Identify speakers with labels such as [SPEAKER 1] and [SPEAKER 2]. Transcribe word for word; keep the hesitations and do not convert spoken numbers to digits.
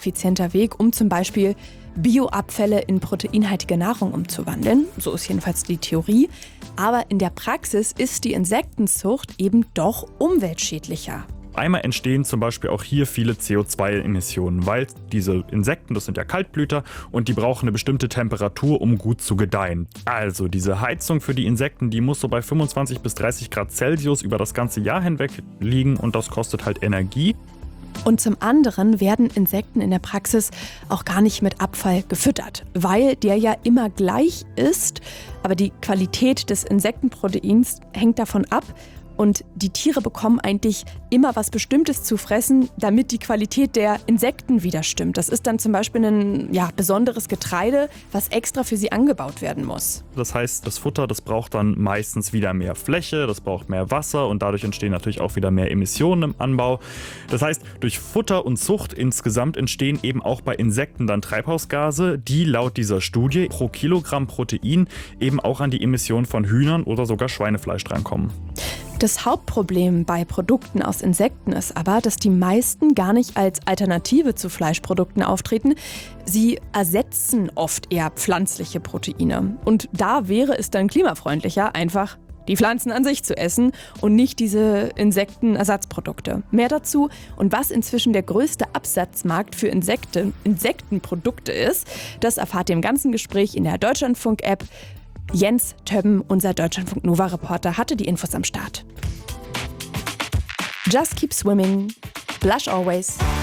[SPEAKER 1] effizienter Weg, um zum Beispiel Bioabfälle in proteinhaltige Nahrung umzuwandeln. So ist jedenfalls die Theorie. Aber in der Praxis ist die Insektenzucht eben doch umweltschädlicher.
[SPEAKER 2] Einmal entstehen zum Beispiel auch hier viele C O zwei Emissionen, weil diese Insekten, das sind ja Kaltblüter und die brauchen eine bestimmte Temperatur, um gut zu gedeihen. Also diese Heizung für die Insekten, die muss so bei fünfundzwanzig bis dreißig Grad Celsius über das ganze Jahr hinweg liegen und das kostet halt Energie.
[SPEAKER 1] Und zum anderen werden Insekten in der Praxis auch gar nicht mit Abfall gefüttert, weil der ja immer gleich ist, aber die Qualität des Insektenproteins hängt davon ab. Und die Tiere bekommen eigentlich immer was Bestimmtes zu fressen, damit die Qualität der Insekten wieder stimmt. Das ist dann zum Beispiel ein ja, besonderes Getreide, was extra für sie angebaut werden muss.
[SPEAKER 2] Das heißt, das Futter, das braucht dann meistens wieder mehr Fläche, das braucht mehr Wasser und dadurch entstehen natürlich auch wieder mehr Emissionen im Anbau. Das heißt, durch Futter und Zucht insgesamt entstehen eben auch bei Insekten dann Treibhausgase, die laut dieser Studie pro Kilogramm Protein eben auch an die Emissionen von Hühnern oder sogar Schweinefleisch drankommen.
[SPEAKER 1] Das Hauptproblem bei Produkten aus Insekten ist aber, dass die meisten gar nicht als Alternative zu Fleischprodukten auftreten. Sie ersetzen oft eher pflanzliche Proteine. Und da wäre es dann klimafreundlicher, einfach die Pflanzen an sich zu essen und nicht diese Insektenersatzprodukte. Mehr dazu und was inzwischen der größte Absatzmarkt für Insekten, Insektenprodukte ist, das erfahrt ihr im ganzen Gespräch in der Deutschlandfunk-App. Jens Többen, unser Deutschlandfunk-Nova-Reporter, hatte die Infos am Start. Just keep swimming, blush always.